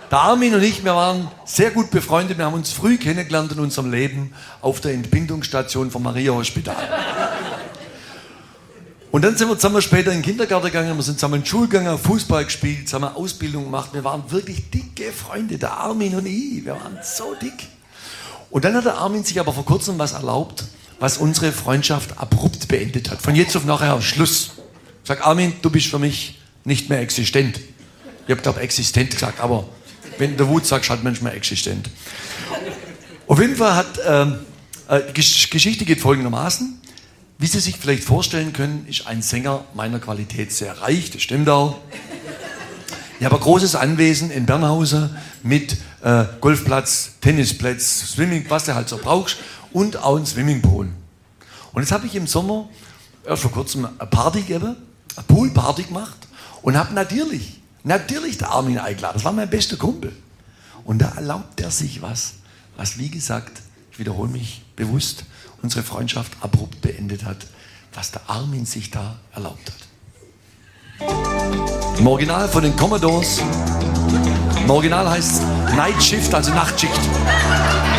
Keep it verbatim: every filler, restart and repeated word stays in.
Der Armin und ich, wir waren sehr gut befreundet. Wir haben uns früh kennengelernt in unserem Leben auf der Entbindungsstation vom Maria-Hospital. Und dann sind wir zusammen später in den Kindergarten gegangen, wir sind zusammen in die Schule gegangen, Fußball gespielt, zusammen Ausbildung gemacht. Wir waren wirklich dicke Freunde, der Armin und ich. Wir waren so dick. Und dann hat der Armin sich aber vor kurzem was erlaubt, was unsere Freundschaft abrupt beendet hat. Von jetzt auf nachher Schluss. Ich sag, Armin, du bist für mich nicht mehr existent. Ich habe, glaube existent gesagt, aber wenn der Wut sagst, halt manchmal existent. Auf jeden Fall hat, ähm, äh, die Geschichte geht folgendermaßen. Wie Sie sich vielleicht vorstellen können, ist ein Sänger meiner Qualität sehr reich, das stimmt auch. Ich habe ein großes Anwesen in Bernhausen mit äh, Golfplatz, Tennisplatz, Swimming, was du halt so brauchst und auch ein Swimmingpool. Und jetzt habe ich im Sommer erst vor kurzem eine Party gegeben, eine Poolparty gemacht und habe natürlich, natürlich den Armin eingeladen. Das war mein bester Kumpel. Und da erlaubt er sich was, was wie gesagt, ich wiederhole mich bewusst, unsere Freundschaft abrupt beendet hat, was der Armin sich da erlaubt hat. Im Original von den Commodores, im Original heißt es Night Shift, also Nachtschicht.